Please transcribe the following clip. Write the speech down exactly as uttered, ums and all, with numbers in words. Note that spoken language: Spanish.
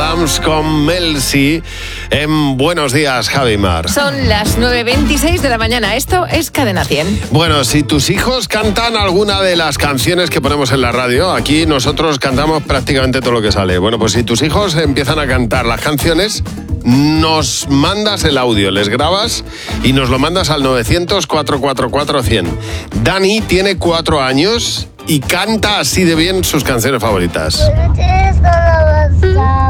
Adams con Mel C en Buenos Días, Javi Mar. Son las nueve veintiséis de la mañana. Esto es Cadena cien. Bueno, si tus hijos cantan alguna de las canciones que ponemos en la radio, aquí nosotros cantamos prácticamente todo lo que sale. Bueno, pues si tus hijos empiezan a cantar las canciones, nos mandas el audio, les grabas y nos lo mandas al novecientos, cuatrocientos cuarenta y cuatro, cien. Dani tiene cuatro años y canta así de bien sus canciones favoritas. Tienes toda la